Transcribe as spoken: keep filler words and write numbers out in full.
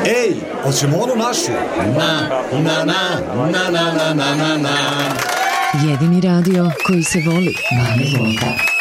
Ej, hoćemo onu našu? Na, na, na, na, na, na, na, na. Jedini radio koji se voli. Mali Volta.